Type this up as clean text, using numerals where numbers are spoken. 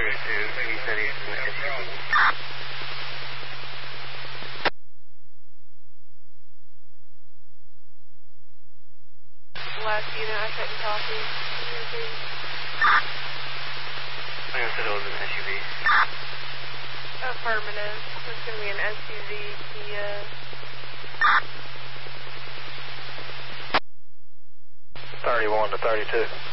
earlier too. He said he was in the SUV. Last unit, I couldn't copy. I said it was an SUV. Affirmative. It's going to be an SUV, Kia. 31 to 32.